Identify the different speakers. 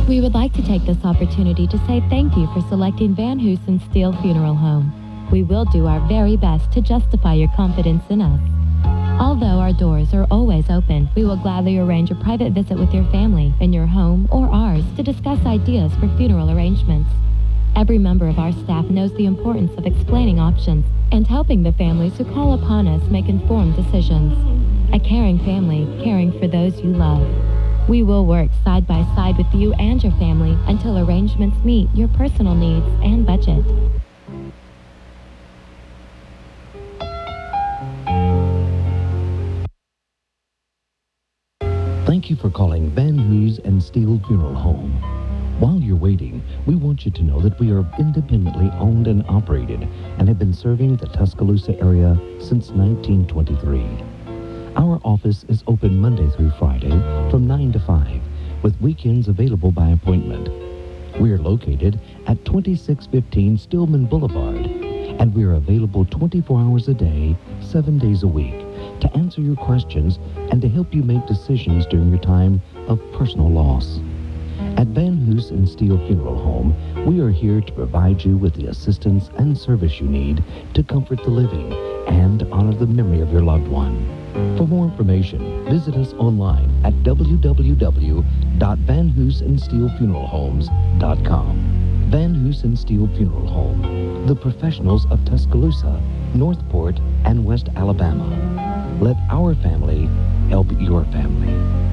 Speaker 1: We would like to take this opportunity to say thank you for selecting Van Hoosen Steel Funeral Home. We will do our very best to justify your confidence in us. Although our doors are always open, we will gladly arrange a private visit with your family in your home or ours to discuss ideas for funeral arrangements. Every member of our staff knows the importance of explaining options and helping the families who call upon us make informed decisions. A caring family, caring for those you love. We will work side by side with you and your family until arrangements meet your personal needs and budget.
Speaker 2: Thank you for calling Van Hoos and Steel Funeral Home. While you're waiting, we want you to know that we are independently owned and operated and have been serving the Tuscaloosa area since 1923. Our office is open Monday through Friday from 9 to 5, with weekends available by appointment. We are located at 2615 Stillman Boulevard, and we are available 24 hours a day, 7 days a week, to answer your questions and to help you make decisions during your time of personal loss. At Van Hoos and Steel Funeral Home, we are here to provide you with the assistance and service you need to comfort the living and honor the memory of your loved one. For more information, visit us online at www.vanhoosandsteelfuneralhomes.com. Van Hoos and Steel Funeral Home, the professionals of Tuscaloosa, Northport, and West Alabama. Let our family help your family.